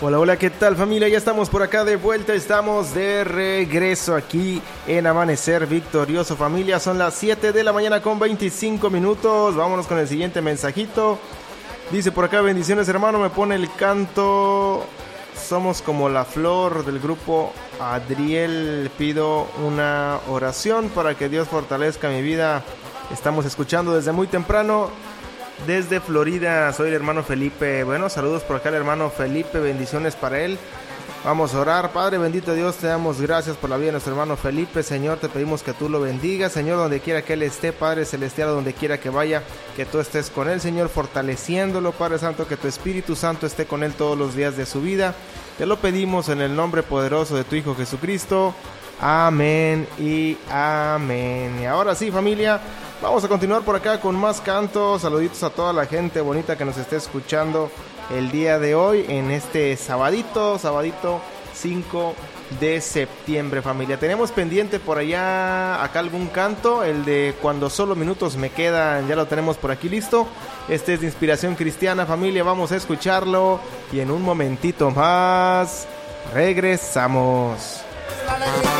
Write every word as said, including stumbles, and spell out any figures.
Hola, hola, ¿qué tal familia? Ya estamos por acá de vuelta, estamos de regreso aquí en Amanecer Victorioso familia. Son las siete de la mañana con veinticinco minutos, vámonos con el siguiente mensajito. Dice por acá, bendiciones hermano, me pone el canto Somos como la flor del grupo Adriel. Pido una oración para que Dios fortalezca mi vida. Estamos escuchando desde muy temprano desde Florida, soy el hermano Felipe. Bueno, saludos por acá al hermano Felipe, bendiciones para él. Vamos a orar. Padre bendito Dios, te damos gracias por la vida de nuestro hermano Felipe. Señor, te pedimos que tú lo bendigas, Señor, donde quiera que él esté, Padre celestial, donde quiera que vaya, que tú estés con él, Señor, fortaleciéndolo, Padre Santo, que tu Espíritu Santo esté con él todos los días de su vida. Te lo pedimos en el nombre poderoso de tu Hijo Jesucristo. Amén y amén. Y ahora sí, familia, vamos a continuar por acá con más cantos. Saluditos a toda la gente bonita que nos esté escuchando el día de hoy en este sabadito, sabadito cinco de septiembre, familia. Tenemos pendiente por allá acá algún canto, el de Cuando solo minutos me quedan, ya lo tenemos por aquí listo. Este es de inspiración cristiana, familia, vamos a escucharlo y en un momentito más regresamos.